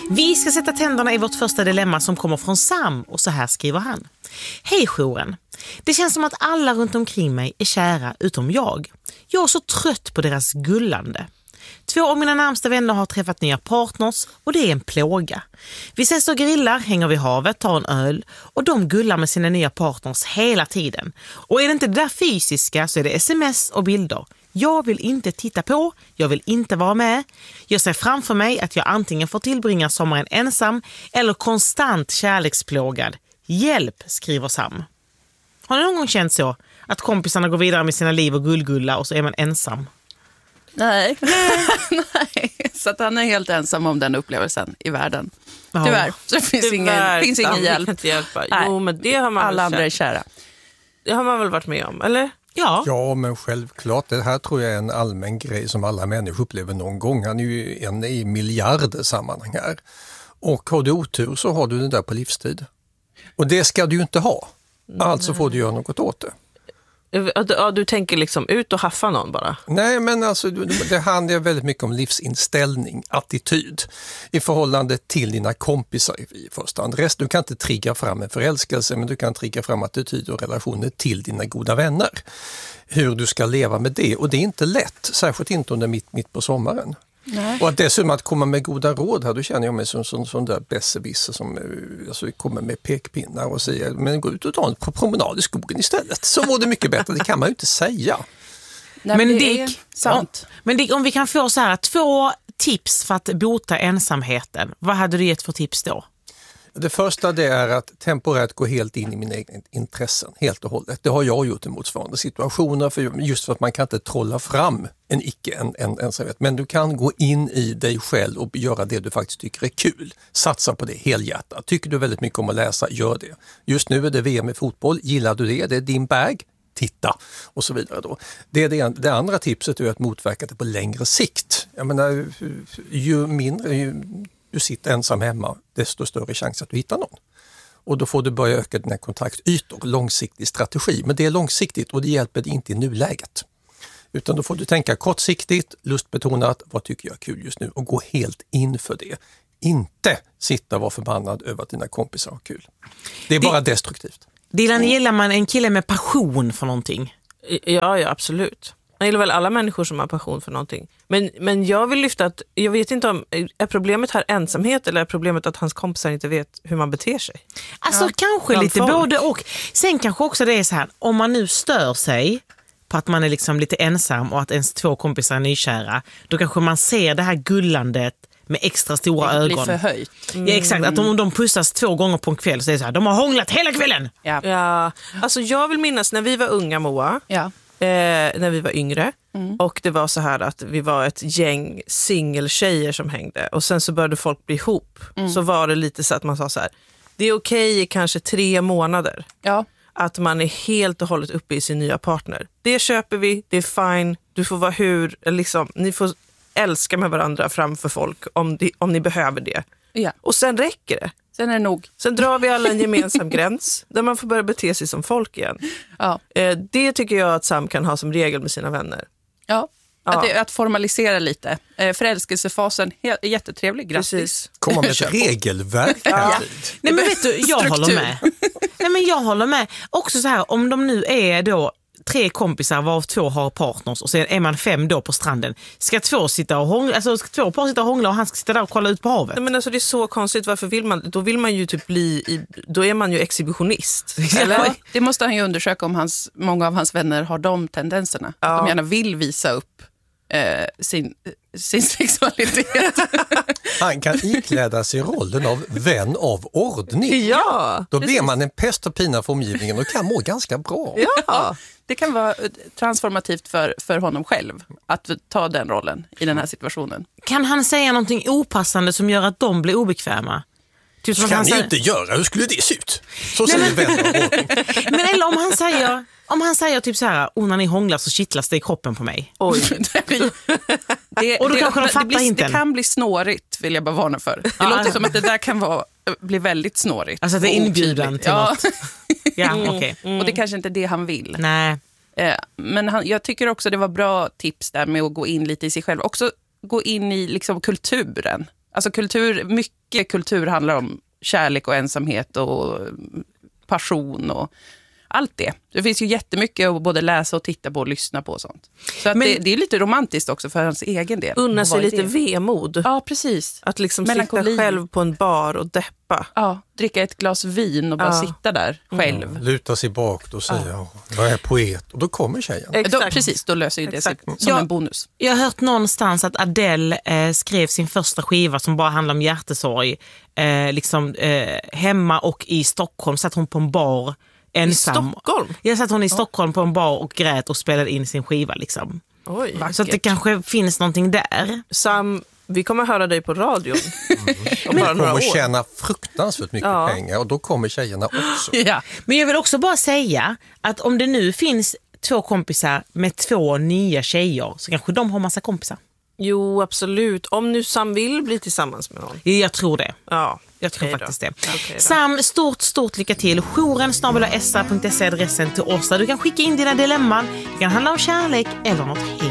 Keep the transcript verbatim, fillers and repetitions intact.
Vi ska sätta tänderna i vårt första dilemma som kommer från Sam, och så här skriver han. Hej jouren. Det känns som att alla runt omkring mig är kära utom jag. Jag är så trött på deras gullande. Två av mina närmsta vänner har träffat nya partners och det är en plåga. Vi ses och grillar, hänger vid havet, tar en öl och de gullar med sina nya partners hela tiden. Och är det inte det där fysiska så är det sms och bilder. Jag vill inte titta på, jag vill inte vara med. Jag ser framför mig att jag antingen får tillbringa sommaren ensam eller konstant kärleksplågad. Hjälp, skriver Sam. Har ni någon gång känt så? Att kompisarna går vidare med sina liv och gullgulla och så är man ensam? Nej. Nej. Så att han är helt ensam om den upplevelsen i världen. Ja. Tyvärr. Så det finns, ingen, finns ingen hjälp. Inte hjälpa. Jo, men det har man alla andra är kära. Det har man väl varit med om, eller? Ja. Ja, men självklart. Det här tror jag är en allmän grej som alla människor upplever någon gång. Han är ju en i miljarder sammanhang här. Och har du otur så har du det där på livstid. Och det ska du ju inte ha. Alltså får du göra något åt det. Ja, du tänker liksom ut och haffa någon bara? Nej, men alltså det handlar väldigt mycket om livsinställning, attityd i förhållande till dina kompisar i första hand. Rest, du kan inte trigga fram en förälskelse, men du kan trigga fram attityd och relationer till dina goda vänner. Hur du ska leva med det, och det är inte lätt, särskilt inte under mitt, mitt på sommaren. Nej. Och att dessutom att komma med goda råd här, då känner jag mig som sån, sån där besserwisser som alltså, kommer med pekpinnar och säger, men gå ut och ta en promenad i skogen istället. Så var det mycket bättre, det kan man ju inte säga. Nej, men det Dick, är sant. Ja, men Dick, om vi kan få så här två tips för att bota ensamheten, vad hade du gett för tips då? Det första det är att temporärt gå helt in i mina egna intressen, helt och hållet. Det har jag gjort i motsvarande situationer, för just för att man kan inte trolla fram en icke en, en ensamhet. Men du kan gå in i dig själv och göra det du faktiskt tycker är kul. Satsa på det helhjärtat. Tycker du väldigt mycket om att läsa, gör det. Just nu är det V M i fotboll. Gillar du det? Det är din bag. Titta och så vidare då. Det, är det, det andra tipset är att motverka det på längre sikt. Jag menar, ju mindre... Ju, du sitter ensam hemma, desto större chans att du hittar någon. Och då får du börja öka dina kontaktytor, långsiktig strategi. Men det är långsiktigt och det hjälper dig inte i nuläget. Utan då får du tänka kortsiktigt, lustbetonat, vad tycker jag är kul just nu? Och gå helt in för det. Inte sitta och vara förbannad över att dina kompisar har kul. Det är bara det, destruktivt. Dylan, gillar man en kille med passion för någonting? Ja, ja, absolut. Man gillar väl alla människor som har passion för någonting. Men, men jag vill lyfta att, jag vet inte om, är problemet här ensamhet eller är problemet att hans kompisar inte vet hur man beter sig? Alltså ja, kanske lite folk. Både och. Sen kanske också det är så här, om man nu stör sig på att man är liksom lite ensam och att ens två kompisar är nykära, då kanske man ser det här gullandet med extra stora det ögon. Blir förhöjt. Mm. Ja, exakt. Att om de pussas två gånger på en kväll så är det så här, de har hånglat hela kvällen. Ja. Ja. Alltså jag vill minnas när vi var unga, Moa. Ja. Eh, när vi var yngre mm. och det var så här att vi var ett gäng singeltjejer som hängde och sen så började folk bli ihop mm. så var det lite så att man sa så här, det är okej i kanske tre månader ja. Att man är helt och hållet uppe i sin nya partner. Det köper vi, det är fine, du får vara hur liksom, ni får älska med varandra framför folk om, de, om ni behöver det ja. Och sen räcker det. Sen är det nog. Sen drar vi alla en gemensam gräns där man får börja bete sig som folk igen. Ja. Eh, det tycker jag att Sam kan ha som regel med sina vänner. Ja, ja. Att, det, att formalisera lite. Eh, förälskelsefasen, helt, jättetrevlig, grattis. Precis. Komma med ett regelverk. Ja. Nej men vet du, jag håller med. Nej men jag håller med. Också så här, om de nu är då tre kompisar varav två har partners och sen är man fem då på stranden. Ska två sitta och hångla, alltså ska två par sitta och hångla och han ska sitta där och kolla ut på havet? Nej, men alltså det är så konstigt, varför vill man, då vill man ju typ bli, i, då är man ju exhibitionist. Eller? Ja, det måste han ju undersöka om hans, många av hans vänner har de tendenserna. Ja. Att de gärna vill visa upp eh, sin, sin sexualitet. Han kan ikläda sig rollen av vän av ordning. Ja, då blir man en pest och pina för omgivningen och kan må ganska bra. Ja, det kan vara transformativt för, för honom själv att ta den rollen i den här situationen. Kan han säga någonting opassande som gör att de blir obekväma? Det kan han ni säger... inte göra, hur skulle det se ut? Så Nej, säger men... vän av ordning. Men eller om han säger... Om han säger typ så här, oh, när ni hånglar så kittlas det i kroppen på mig. Oj. det, och då det, kanske de fattar det, blir, inte. Det kan bli snårigt, vill jag bara varna för. Det ja, låter som att det där kan vara, bli väldigt snårigt. Alltså det är inbjudan till ja. något. Ja, mm. okej. Okay. Mm. Och det kanske inte är det han vill. Nej. Eh, men han, jag tycker också det var bra tips där med att gå in lite i sig själv. Också gå in i liksom kulturen. Alltså kultur, mycket kultur handlar om kärlek och ensamhet och passion och allt det. Det finns ju jättemycket att både läsa och titta på och lyssna på och sånt. Så att Men, det, det är lite romantiskt också för hans egen del. Unna sig lite det? vemod. Ja, precis. Att liksom Melankoli. sitta själv på en bar och deppa. Ja, dricka ett glas vin och bara Ja. sitta där själv. Ja, luta sig bak och säga ja. jag är poet och då kommer tjejen. Exakt. Då, precis, då löser ju det sig Exakt. som Ja. en bonus. Jag har hört någonstans att Adele eh, skrev sin första skiva som bara handlar om hjärtesorg. Eh, liksom eh, hemma och i Stockholm satt hon på en bar ensam. I Stockholm? Jag satt hon i Stockholm på en bar och grät och spelade in sin skiva liksom. Oj. Så att det kanske finns någonting där. Sam, vi kommer höra dig på radion. Mm. Om bara De några kommer år. tjäna fruktansvärt mycket Ja. pengar och då kommer tjejerna också. Ja. Men jag vill också bara säga att om det nu finns två kompisar med två nya tjejer så kanske de har massa kompisar. Jo, absolut. Om nu Sam vill bli tillsammans med någon. Jag tror det. Ja. Jag tror Okej faktiskt då. det. Okej då. Sam, stort, stort lycka till. Jouren snabel-a s r punkt se adressen till oss där du kan skicka in dina dilemman. Det kan handla om kärlek eller något helt